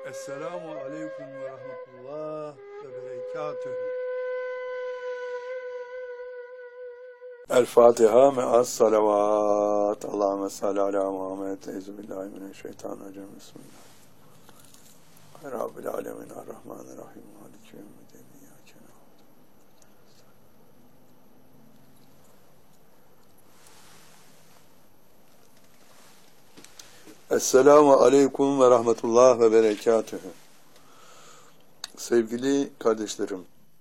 Esselamu aleyküm ve rahmetullah ve berekatühü. El Fatiha me'as salavat. Allahümme salli ala Muhammed. Euzubillahimineşşeytanirracim. Bismillah. Rabbil alemin arrahmanirrahim. Maliki yevmiddin. İyyâke na'budu. Esselamu aleyküm ve rahmetullah ve berekatühü. Sevgili kardeşlerim,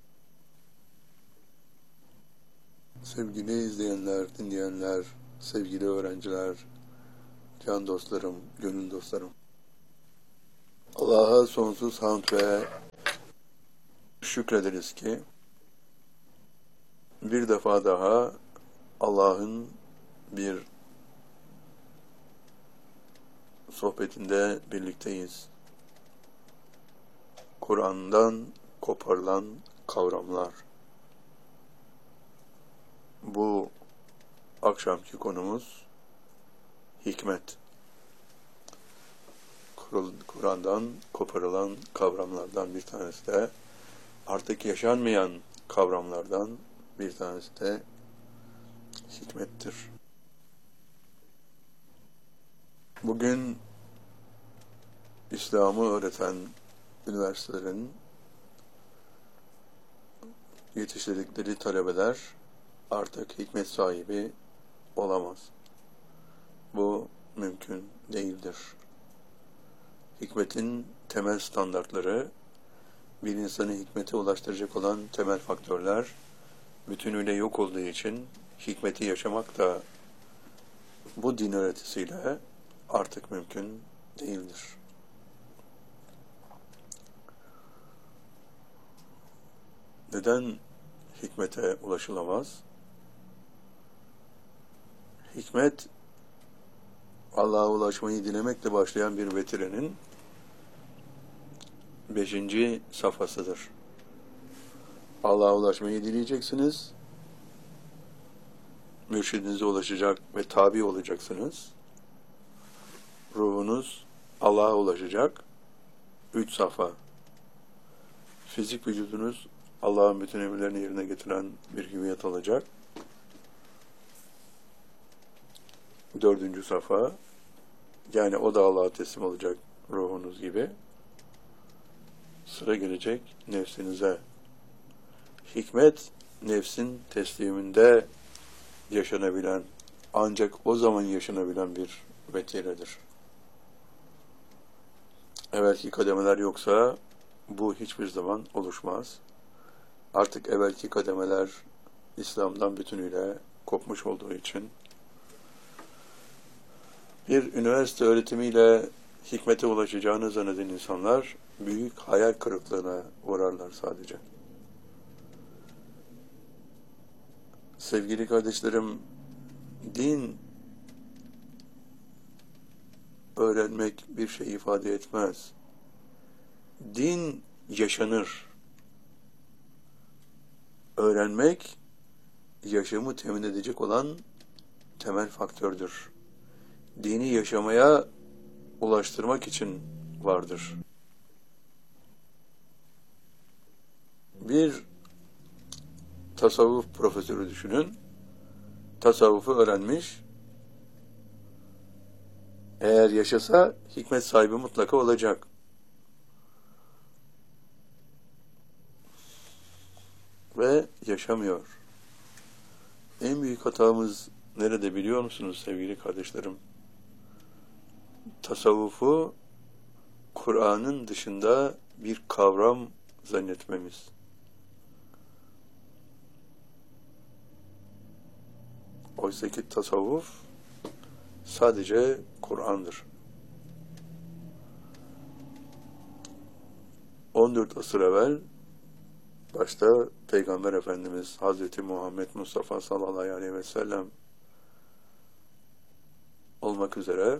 sevgili izleyenler, dinleyenler, sevgili öğrenciler, can dostlarım, gönül dostlarım. Allah'a sonsuz hamd ve şükrederiz ki bir defa daha Allah'ın bir sohbetinde birlikteyiz. Kur'an'dan koparılan kavramlar. Bu akşamki konumuz hikmet. Kur'an'dan koparılan kavramlardan bir tanesi de artık yaşanmayan kavramlardan bir tanesi de hikmettir. Bugün İslam'ı öğreten üniversitelerin yetiştirdikleri talebeler artık hikmet sahibi olamaz. Bu mümkün değildir. Hikmetin temel standartları, bir insanı hikmete ulaştıracak olan temel faktörler bütünüyle yok olduğu için hikmeti yaşamak da bu din öğretisiyle artık mümkün değildir. Neden hikmete ulaşılamaz? Hikmet, Allah'a ulaşmayı dilemekle başlayan bir vetirenin 5. safhasıdır. Allah'a ulaşmayı dileyeceksiniz, mürşidinize ulaşacak ve tabi olacaksınız. Ruhunuz Allah'a ulaşacak, 3 safha. Fizik vücudunuz Allah'ın bütün emirlerini yerine getiren bir hüviyet alacak. 4. safha, yani o da Allah'a teslim olacak ruhunuz gibi. Sıra gelecek nefsinize. Hikmet, nefsin tesliminde yaşanabilen, ancak o zaman yaşanabilen bir vetiredir. Evvelki kademeler yoksa bu hiçbir zaman oluşmaz. Artık evvelki kademeler İslam'dan bütünüyle kopmuş olduğu için bir üniversite öğretimiyle hikmete ulaşacağını zanneden insanlar büyük hayal kırıklığına uğrarlar sadece. Sevgili kardeşlerim, din öğrenmek bir şey ifade etmez. Din yaşanır. Öğrenmek, yaşamı temin edecek olan temel faktördür. Dini yaşamaya ulaştırmak için vardır. Bir tasavvuf profesörü düşünün. Tasavvufu öğrenmiş. Eğer yaşasa hikmet sahibi mutlaka olacak. Ve yaşamıyor. En büyük hatamız nerede biliyor musunuz sevgili kardeşlerim? Tasavvufu Kur'an'ın dışında bir kavram zannetmemiz. Oysa ki tasavvuf sadece Kur'an'dır. 14 asır evvel başta Peygamber Efendimiz Hazreti Muhammed Mustafa sallallahu aleyhi ve sellem olmak üzere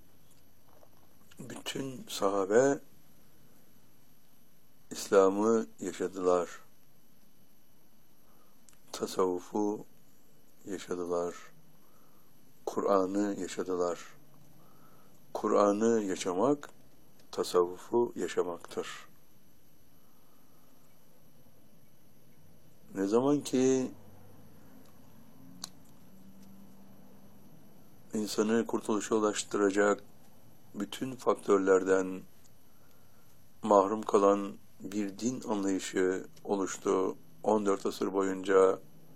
bütün sahabe İslam'ı yaşadılar. Tasavvufu yaşadılar. Kur'an'ı yaşadılar. Kur'an'ı yaşamak tasavvufu yaşamaktır. Ne zaman ki insanı kurtuluşa ulaştıracak bütün faktörlerden mahrum kalan bir din anlayışı oluştu 14 asır boyunca,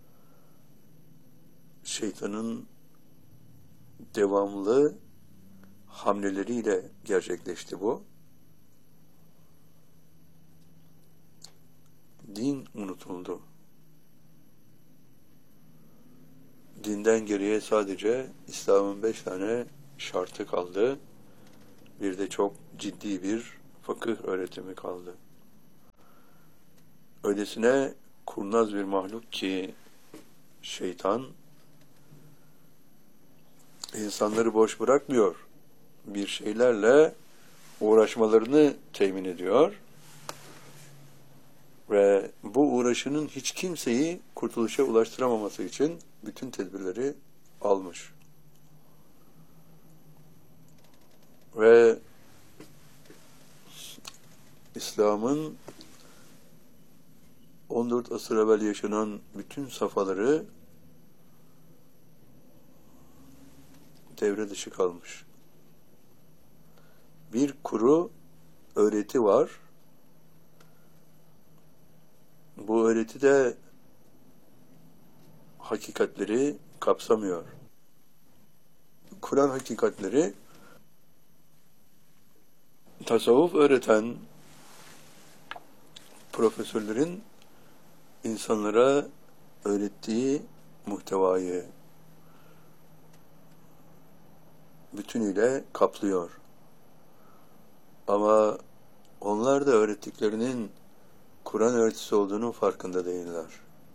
şeytanın devamlı hamleleriyle gerçekleşti bu. Din unutuldu. Dinden geriye sadece İslam'ın 5 tane şartı kaldı. Bir de çok ciddi bir fıkıh öğretimi kaldı. Öylesine kurnaz bir mahluk ki şeytan, insanları boş bırakmıyor. Bir şeylerle uğraşmalarını temin ediyor. Ve bu uğraşının hiç kimseyi kurtuluşa ulaştıramaması için bütün tedbirleri almış. Ve İslam'ın 14 asır evvel yaşanan bütün safhaları devre dışı kalmış. Bir kuru öğreti var. Bu öğreti de hakikatleri kapsamıyor. Kur'an hakikatleri, tasavvuf öğreten profesörlerin insanlara öğrettiği muhtevayı bütünüyle kaplıyor. Ama onlar da öğrettiklerinin Kur'an öğretisi olduğunun farkında değiller.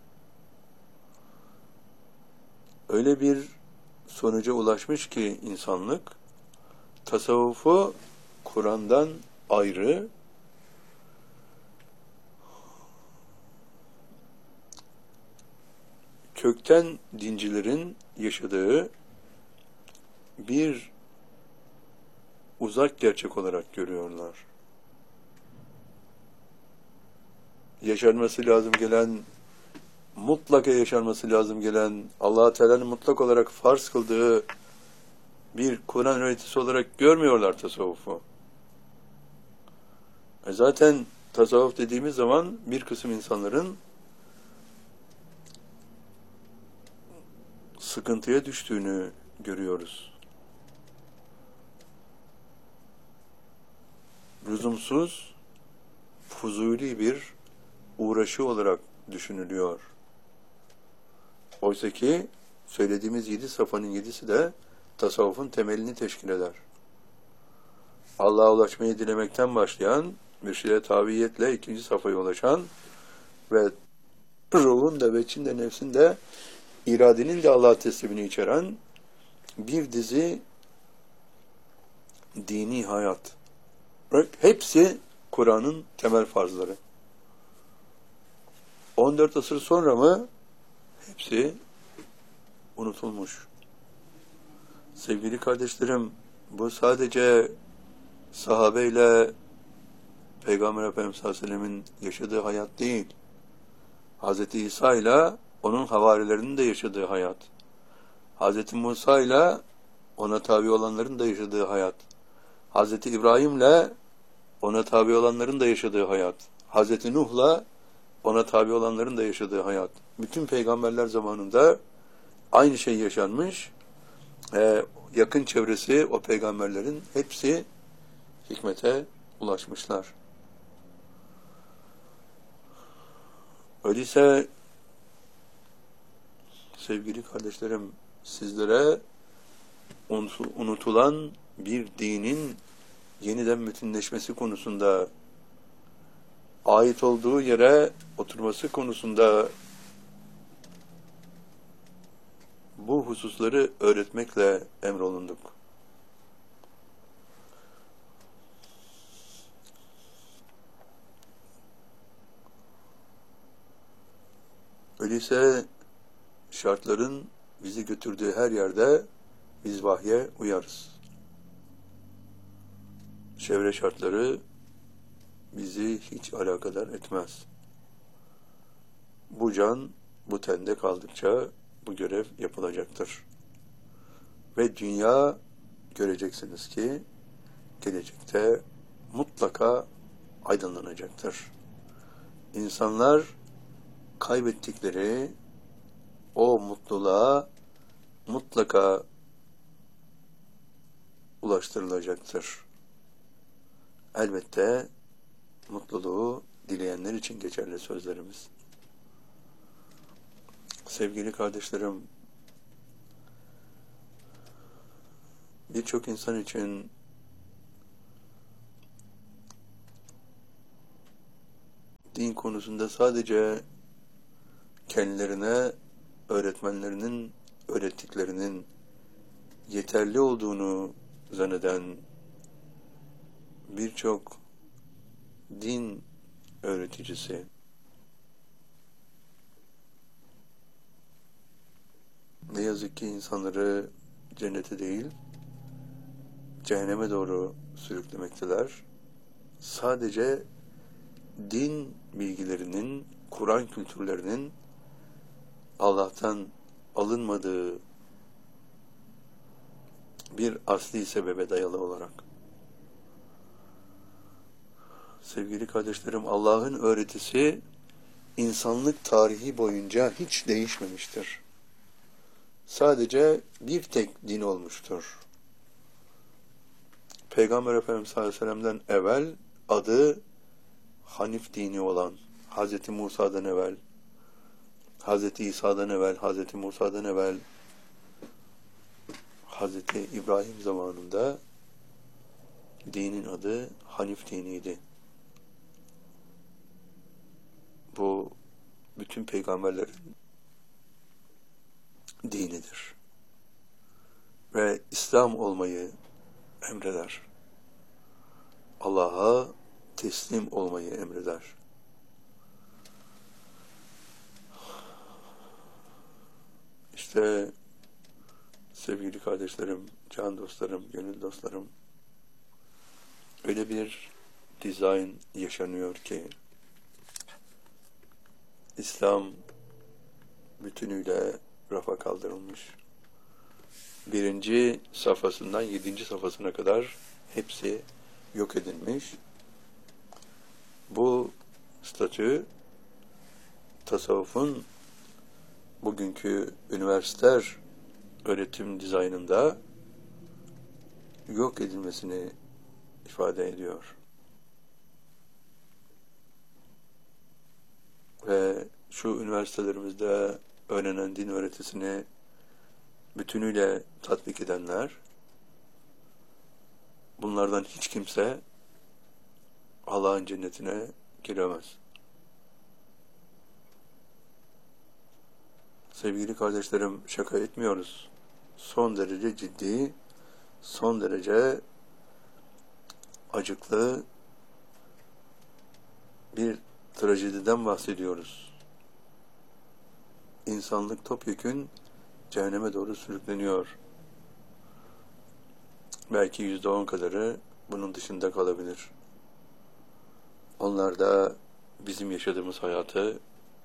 Öyle bir sonuca ulaşmış ki insanlık, tasavvufu Kur'an'dan ayrı, kökten dincilerin yaşadığı bir uzak gerçek olarak görüyorlar. Yaşanması lazım gelen, mutlaka yaşanması lazım gelen, Allah-u Teala'nın mutlak olarak farz kıldığı bir Kur'an öğretisi olarak görmüyorlar tasavvufu. Zaten tasavvuf dediğimiz zaman bir kısım insanların sıkıntıya düştüğünü görüyoruz. Lüzumsuz, fuzuli bir uğraşı olarak düşünülüyor. Oysa ki söylediğimiz 7 safhanın 7'si de tasavvufun temelini teşkil eder. Allah'a ulaşmayı dilemekten başlayan, mürşide tabiiyetle 2. safhaya ulaşan ve ruhun da, veçin de, nefsin de, iradenin de Allah'a teslimini içeren bir dizi dini hayat. Bak, hepsi Kur'an'ın temel farzları. 14 asır sonra mı? Hepsi unutulmuş. Sevgili kardeşlerim, bu sadece sahabeyle Peygamber Efendimiz sallallahu aleyhi ve sellemin yaşadığı hayat değil. Hz. İsa ile onun havarilerinin de yaşadığı hayat. Hz. Musa ile ona tabi olanların da yaşadığı hayat. Hz. İbrahim ile ona tabi olanların da yaşadığı hayat. Hz. Nuh'la ona tabi olanların da yaşadığı hayat. Bütün peygamberler zamanında aynı şey yaşanmış. Yakın çevresi o peygamberlerin hepsi hikmete ulaşmışlar. Öyleyse sevgili kardeşlerim, sizlere unutulan bir dinin yeniden bütünleşmesi konusunda, ait olduğu yere oturması konusunda bu hususları öğretmekle emrolunduk. Öyleyse şartların bizi götürdüğü her yerde biz vahye uyarız. Çevre şartları bizi hiç alakadar etmez. Bu can bu tende kaldıkça bu görev yapılacaktır. Ve dünya göreceksiniz ki gelecekte mutlaka aydınlanacaktır. İnsanlar kaybettikleri o mutluluğa mutlaka ulaştırılacaktır. Elbette mutluluğu dileyenler için geçerli sözlerimiz. Sevgili kardeşlerim, birçok insan için din konusunda sadece kendilerine öğretmenlerinin öğrettiklerinin yeterli olduğunu zanneden birçok din öğreticisi ne yazık ki insanları cennete değil cehenneme doğru sürüklemekteler. Sadece din bilgilerinin, Kur'an kültürlerinin Allah'tan alınmadığı bir asli sebebe dayalı olarak. Sevgili kardeşlerim, Allah'ın öğretisi insanlık tarihi boyunca hiç değişmemiştir. Sadece bir tek din olmuştur. Peygamber Efendimiz sallallahu aleyhi ve sellem'den evvel adı Hanif dini olan, Hz. Musa'dan evvel, Hz. İsa'dan evvel, Hz. Musa'dan evvel, Hz. İbrahim zamanında dinin adı Hanif diniydi. Bu bütün peygamberlerin dinidir. Ve İslam olmayı emreder. Allah'a teslim olmayı emreder. İşte sevgili kardeşlerim, can dostlarım, gönül dostlarım, öyle bir dizayn yaşanıyor ki İslam bütünüyle rafa kaldırılmış. 1. safhasından 7. safhasına kadar hepsi yok edilmiş. Bu statü tasavvufun bugünkü üniversiteler öğretim dizaynında yok edilmesini ifade ediyor. Ve şu üniversitelerimizde öğrenen din öğretisini bütünüyle tatbik edenler, bunlardan hiç kimse Allah'ın cennetine giremez. Sevgili kardeşlerim, şaka etmiyoruz. Son derece ciddi, son derece acıklı bir trajediden bahsediyoruz. İnsanlık topyekün cehenneme doğru sürükleniyor. Belki %10 kadarı bunun dışında kalabilir. Onlar da bizim yaşadığımız hayatı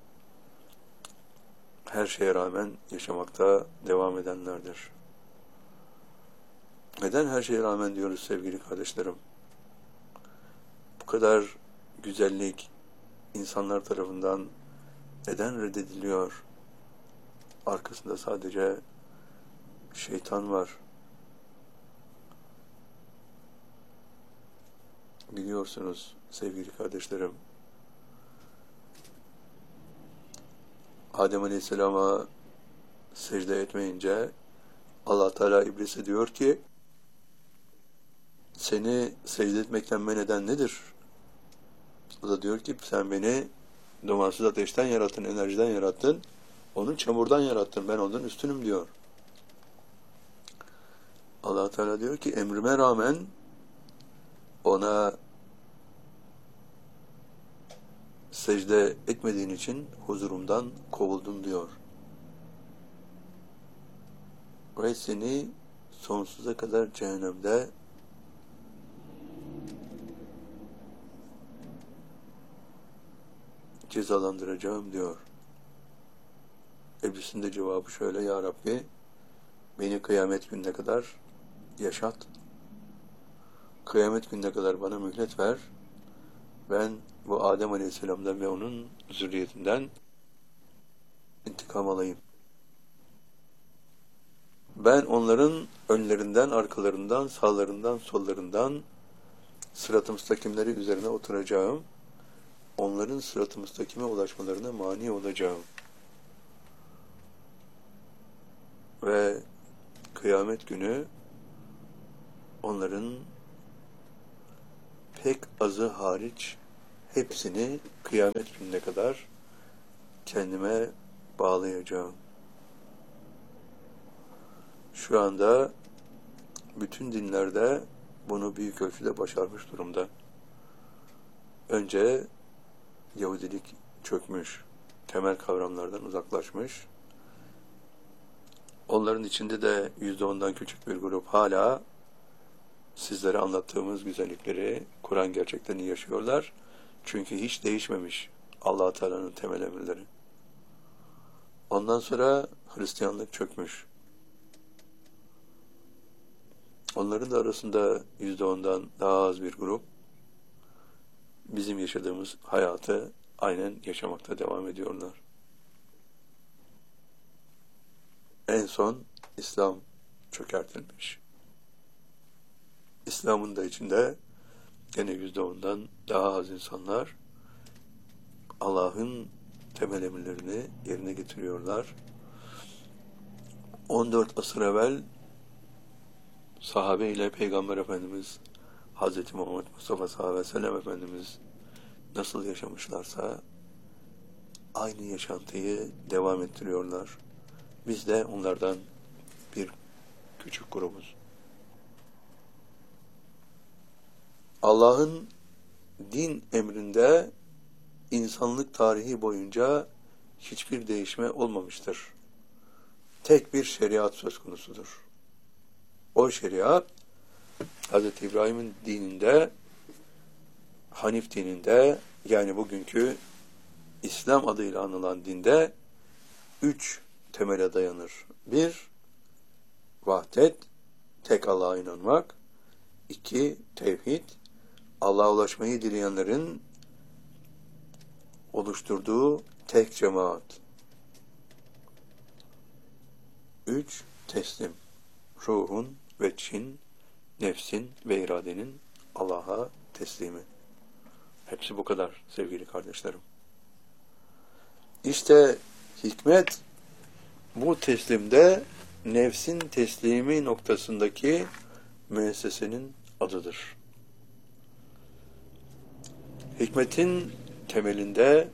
her şeye rağmen yaşamakta devam edenlerdir. Neden her şeye rağmen diyoruz sevgili kardeşlerim? Bu kadar güzellik insanlar tarafından neden reddediliyor? Arkasında sadece şeytan var. Biliyorsunuz sevgili kardeşlerim, Adem Aleyhisselam'a secde etmeyince Allah Teala İblis'e diyor ki, seni secde etmekten men eden nedir? O da diyor ki, sen beni dumansız ateşten yarattın, enerjiden yarattın, onu çamurdan yarattın, ben ondan üstünüm diyor. Allah Teala diyor ki, emrime rağmen ona secde etmediğin için huzurumdan kovuldun diyor. Ve seni sonsuza kadar cehennemde cezalandıracağım diyor. İblisin de cevabı şöyle: Ya Rabbi, beni kıyamet gününe kadar yaşat. Kıyamet gününe kadar bana mühlet ver. Ben bu Adem Aleyhisselam'dan ve onun zürriyetinden intikam alayım. Ben onların önlerinden, arkalarından, sağlarından, sollarından sırat-ı müstakimleri üzerine oturacağım. Onların sırat-ı müstakime ulaşmalarına mani olacağım. Ve kıyamet günü onların pek azı hariç hepsini kıyamet gününe kadar kendime bağlayacağım. Şu anda bütün dinlerde bunu büyük ölçüde başarmış durumda. Önce Yahudilik çökmüş, temel kavramlardan uzaklaşmış. Onların içinde de %10'dan küçük bir grup hala sizlere anlattığımız güzellikleri, Kur'an gerçeklerini yaşıyorlar. Çünkü hiç değişmemiş Allah-u Teala'nın temel emirleri. Ondan sonra Hristiyanlık çökmüş. Onların da arasında %10'dan daha az bir grup bizim yaşadığımız hayatı aynen yaşamakta devam ediyorlar. En son İslam çökertilmiş. İslam'ın da içinde gene %10'dan daha az insanlar Allah'ın temel emirlerini yerine getiriyorlar. 14 asır evvel sahabe ile Peygamber Efendimiz Hz. Muhammed Mustafa sallallahu aleyhi ve sellem Efendimiz nasıl yaşamışlarsa aynı yaşantıyı devam ettiriyorlar. Biz de onlardan bir küçük grubuz. Allah'ın din emrinde insanlık tarihi boyunca hiçbir değişme olmamıştır. Tek bir şeriat söz konusudur. O şeriat Hz. İbrahim'in dininde, Hanif dininde, yani bugünkü İslam adıyla anılan dinde 3 temele dayanır. 1. Vahdet, tek Allah'a inanmak. 2. Tevhid, Allah'a ulaşmayı dileyenlerin oluşturduğu tek cemaat. 3. Teslim, ruhun ve çin, nefsin ve iradenin Allah'a teslimi. Hepsi bu kadar sevgili kardeşlerim. İşte hikmet bu teslimde nefsin teslimi noktasındaki müessesenin adıdır. Hikmetin temelinde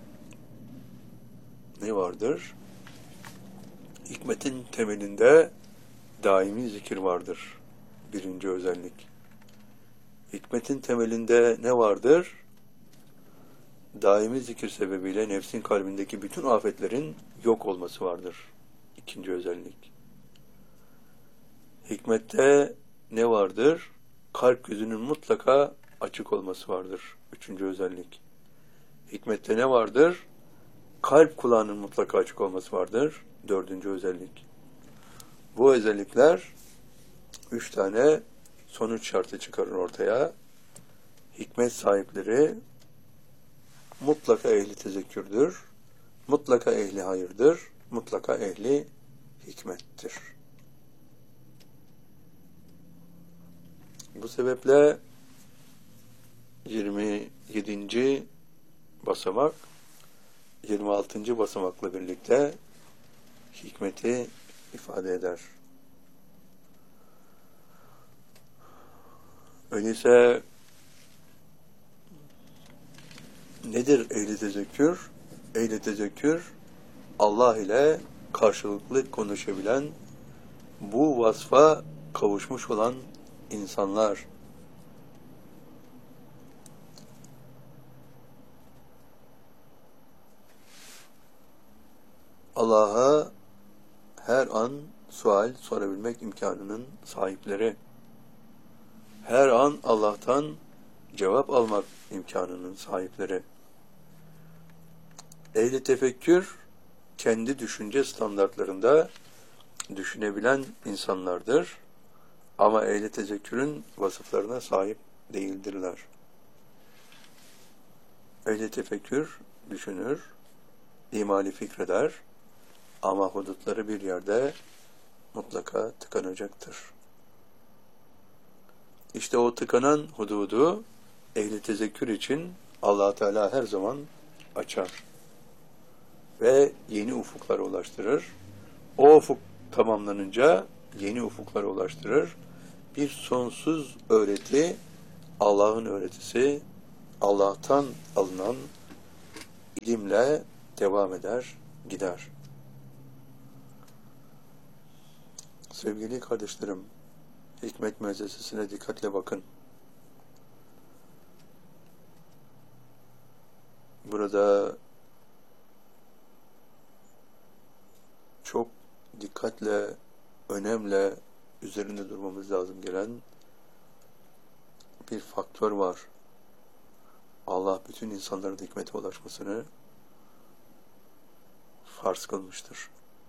ne vardır? Hikmetin temelinde daimi zikir vardır. Birinci özellik. Hikmetin temelinde ne vardır? Daimi zikir sebebiyle nefsin kalbindeki bütün afetlerin yok olması vardır. İkinci özellik. Hikmette ne vardır? Kalp gözünün mutlaka açık olması vardır. Üçüncü özellik. Hikmette ne vardır? Kalp kulağının mutlaka açık olması vardır. Dördüncü özellik. Bu özellikler 3 tane sonuç şartı çıkarır ortaya. Hikmet sahipleri mutlaka ehli tezekkürdür, mutlaka ehli hayırdır, mutlaka ehli hikmettir. Bu sebeple 27. basamak 26. basamakla birlikte hikmeti ifade eder. Öyleyse nedir ehli tezekkür? Ehli tezekkür, Allah ile karşılıklı konuşabilen, bu vasfa kavuşmuş olan insanlar. Allah'a her an sual sorabilmek imkanının sahipleri. Her an Allah'tan cevap almak imkanının sahipleri. Ehli tefekkür kendi düşünce standartlarında düşünebilen insanlardır. Ama ehli tezekkürün vasıflarına sahip değildirler. Ehli tefekkür düşünür, imali fikreder ama hudutları bir yerde mutlaka tıkanacaktır. İşte o tıkanan hududu ehli tezekkür için Allah Teala her zaman açar ve yeni ufuklara ulaştırır. O ufuk tamamlanınca yeni ufuklara ulaştırır. Bir sonsuz öğreti, Allah'ın öğretisi, Allah'tan alınan ilimle devam eder, gider. Sevgili kardeşlerim, hikmet müessesesine dikkatle bakın. Burada çok dikkatle, önemle üzerinde durmamız lazım gelen bir faktör var. Allah bütün insanların hikmete ulaşmasını farz kılmıştır.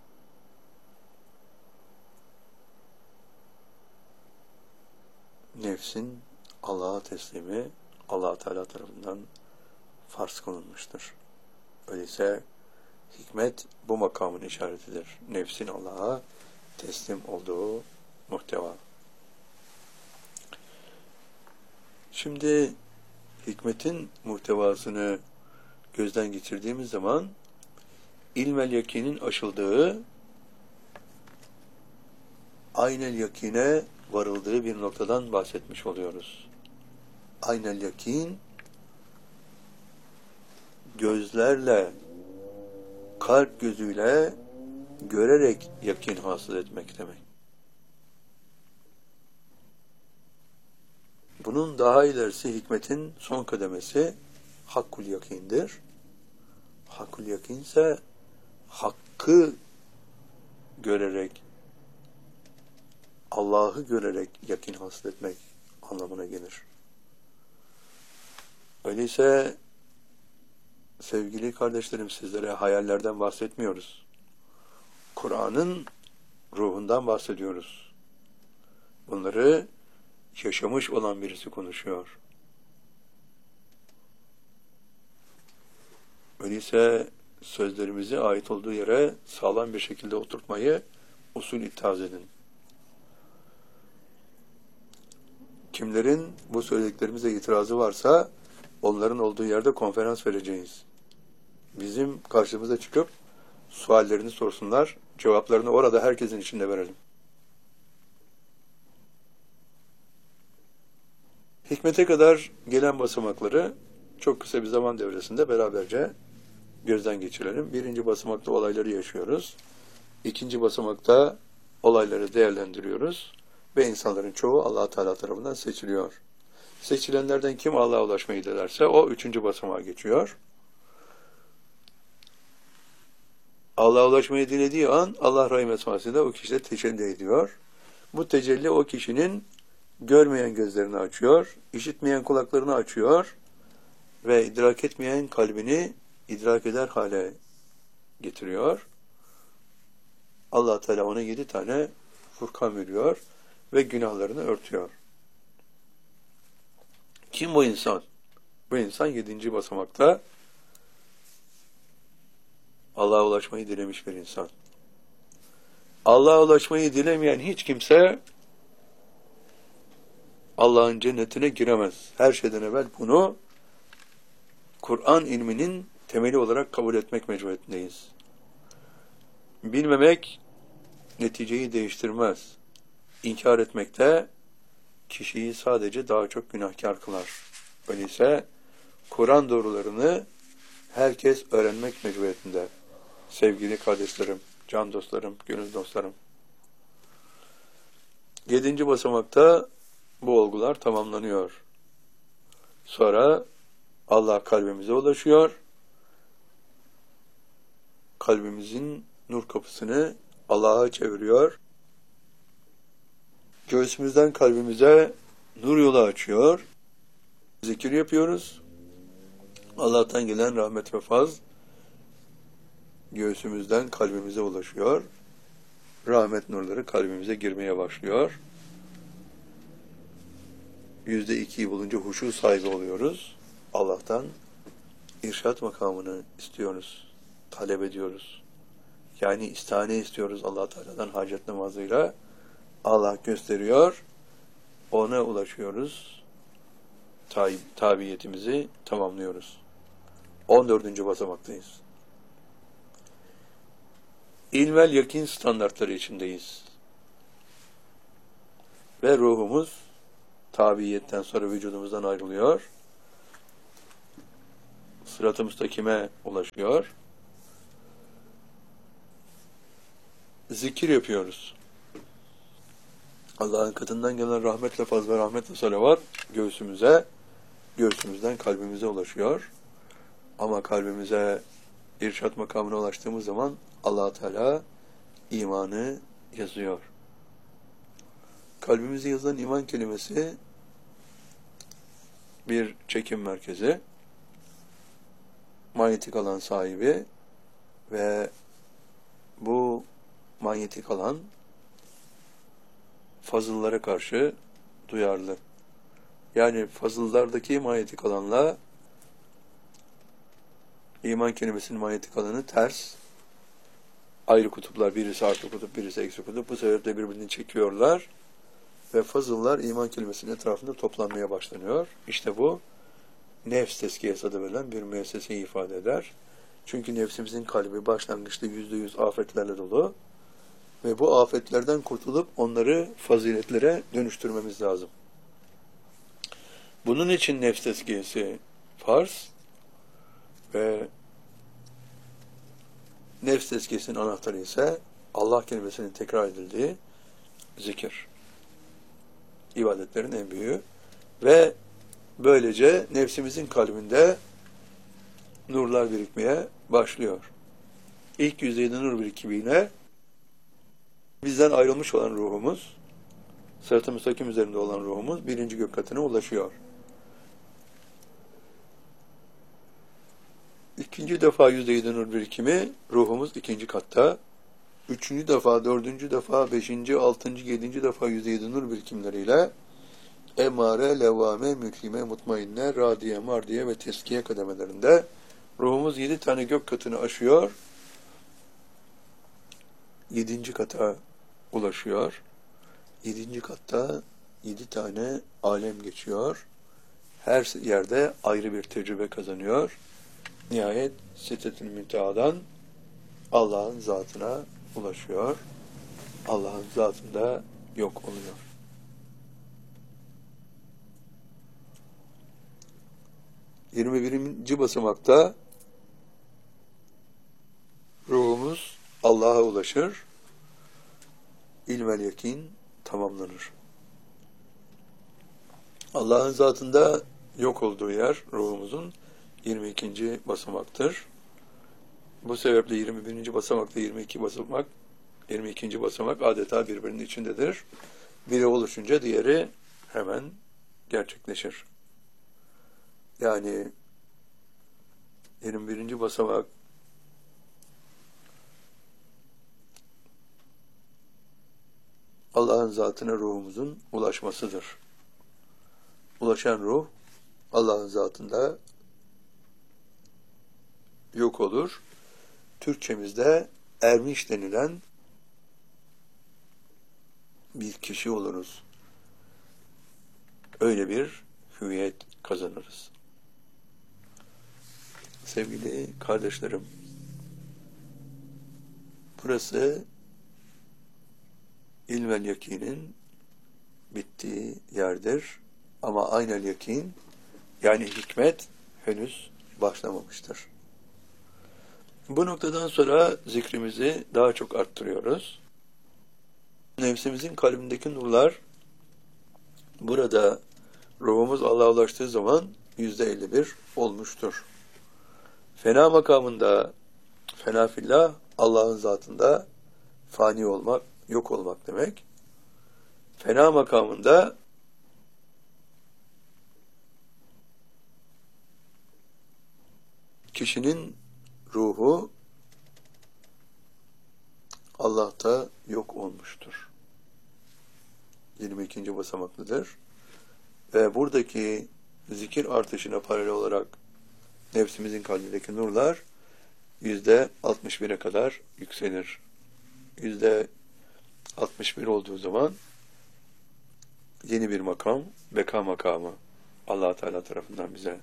Nefsin Allah'a teslimi Allah Teala tarafından farz kılınmıştır. Öyleyse hikmet bu makamın işaretidir. Nefsin Allah'a teslim olduğu muhteva. Şimdi hikmetin muhtevasını gözden geçirdiğimiz zaman ilmel yakinin aşıldığı, aynel yakine varıldığı bir noktadan bahsetmiş oluyoruz. Aynel yakin, gözlerle, kalp gözüyle görerek yakin hasıl etmek demek. Bunun daha ilerisi hikmetin son kademesi hakkul yakindir. Hakkul yakin ise hakkı görerek, Allah'ı görerek yakin hasıl etmek anlamına gelir. Öyleyse sevgili kardeşlerim, sizlere hayallerden bahsetmiyoruz. Kur'an'ın ruhundan bahsediyoruz. Bunları yaşamış olan birisi konuşuyor. Öyleyse sözlerimizi ait olduğu yere sağlam bir şekilde oturtmayı usul ittihaz edin. Kimlerin bu söylediklerimize itirazı varsa onların olduğu yerde konferans vereceğiz. Bizim karşımıza çıkıp suallerini sorsunlar, cevaplarını orada herkesin içinde verelim. Hikmete kadar gelen basamakları çok kısa bir zaman devresinde beraberce gözden geçirelim. Birinci basamakta olayları yaşıyoruz. İkinci basamakta olayları değerlendiriyoruz. Ve insanların çoğu Allah Teala tarafından seçiliyor. Seçilenlerden kim Allah'a ulaşmayı dilerse o üçüncü basamağa geçiyor. Allah'a ulaşmayı dilediği an Allah Rahim esmasıyla o kişide tecelli ediyor. Bu tecelli o kişinin görmeyen gözlerini açıyor, işitmeyen kulaklarını açıyor ve idrak etmeyen kalbini idrak eder hale getiriyor. Allah Teala ona 7 tane Furkan veriyor ve günahlarını örtüyor. Kim bu insan? Bu insan 7. basamakta Allah'a ulaşmayı dilemiş bir insan. Allah'a ulaşmayı dilemeyen hiç kimse Allah'ın cennetine giremez. Her şeyden evvel bunu Kur'an ilminin temeli olarak kabul etmek mecburiyetindeyiz. Bilmemek neticeyi değiştirmez. İnkar etmekte kişiyi sadece daha çok günahkar kılar. Öyleyse Kur'an doğrularını herkes öğrenmek mecburiyetinde. Sevgili kardeşlerim, can dostlarım, gönül dostlarım. 7. basamakta bu olgular tamamlanıyor. Sonra Allah kalbimize ulaşıyor. Kalbimizin nur kapısını Allah'a çeviriyor. Göğsümüzden kalbimize nur yolu açıyor. Zikir yapıyoruz. Allah'tan gelen rahmet ve faz göğsümüzden kalbimize ulaşıyor. Rahmet nurları kalbimize girmeye başlıyor. %2'yi bulunca huşu sahibi oluyoruz. Allah'tan irşad makamını istiyoruz, talep ediyoruz. Yani istihane istiyoruz Allah Teala'dan hacet namazıyla. Allah gösteriyor, ona ulaşıyoruz. Tabiyetimizi tamamlıyoruz. 14. basamaktayız. İlmel yakin standartları içindeyiz. Ve ruhumuz tabiiyetten sonra vücudumuzdan ayrılıyor. Sırat-ı müstakime ulaşıyor. Zikir yapıyoruz. Allah'ın katından gelen rahmetle, fazla rahmetle salavat göğsümüzden kalbimize ulaşıyor. Ama kalbimize irşad makamına ulaştığımız zaman Allah Teala imanı yazıyor. Kalbimize yazılan iman kelimesi bir çekim merkezi, manyetik alan sahibi ve bu manyetik alan fazıllara karşı duyarlı. Yani fazıllardaki manyetik alanla iman kelimesinin manyetik alanı ters. Ayrı kutuplar, birisi artı kutup, birisi eksi kutup. Bu sebeple birbirini çekiyorlar ve fazıllar iman kelimesinin etrafında toplanmaya başlanıyor. İşte bu nefs tezkiyesi adı verilen bir müesseseyi ifade eder. Çünkü nefsimizin kalbi başlangıçta %100 afetlerle dolu ve bu afetlerden kurtulup onları faziletlere dönüştürmemiz lazım. Bunun için nefs tezkiyesi farz ve nefs tezkiyesinin anahtarı ise Allah kelimesinin tekrar edildiği zikir. İbadetlerin en büyüğü ve böylece nefsimizin kalbinde nurlar birikmeye başlıyor. İlk yüzeyde nur birikimiyle bizden ayrılmış olan ruhumuz, sırat-ı müstakim üzerinde olan ruhumuz birinci gök katına ulaşıyor. İkinci defa yüzeyde nur birikimi, ruhumuz ikinci katta. Üçüncü defa, dördüncü defa, beşinci, altıncı, yedinci defa yüzeyde nur birikimleriyle emare, levvame, mülhime, mutmainne, radiye, mardiye ve teskiye kademelerinde ruhumuz 7 tane gök katını aşıyor. 7. kata ulaşıyor. 7. katta 7 tane alem geçiyor. Her yerde ayrı bir tecrübe kazanıyor. Nihayet Sidretül Münteha'dan Allah'ın zatına ulaşıyor. Allah'ın zatında yok oluyor. 21. basamakta ruhumuz Allah'a ulaşır. İlmel yakin tamamlanır. Allah'ın zatında yok olduğu yer ruhumuzun 22. basamaktır. Bu sebeple 21. basamakla 22. basamak adeta birbirinin içindedir. Biri oluşunca diğeri hemen gerçekleşir. Yani 21. basamak Allah'ın zatına ruhumuzun ulaşmasıdır. Ulaşan ruh Allah'ın zatında yok olur. Türkçemizde ermiş denilen bir kişi oluruz. Öyle bir hüviyet kazanırız. Sevgili kardeşlerim, burası ilmel yakinin bittiği yerdir. Ama aynel yakin, yani hikmet henüz başlamamıştır. Bu noktadan sonra zikrimizi daha çok arttırıyoruz. Nefsimizin kalbindeki nurlar burada ruhumuz Allah'a ulaştığı zaman %51 olmuştur. Fena makamında, fena fillah, Allah'ın zatında fani olmak, yok olmak demek. Fena makamında kişinin ruhu Allah da yok olmuştur. 22. basamaklıdır. Ve buradaki zikir artışına paralel olarak nefsimizin kalbindeki nurlar %61'e kadar yükselir. %61 olduğu zaman yeni bir makam, beka makamı Allah Teala tarafından bize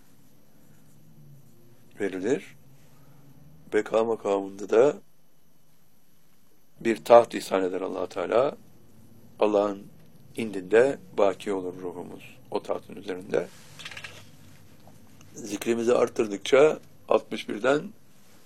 verilir. Beka makamında da bir taht ihsan eder Allah Teala. Allah'ın indinde baki olur ruhumuz o tahtın üzerinde. Zikrimizi arttırdıkça 61'den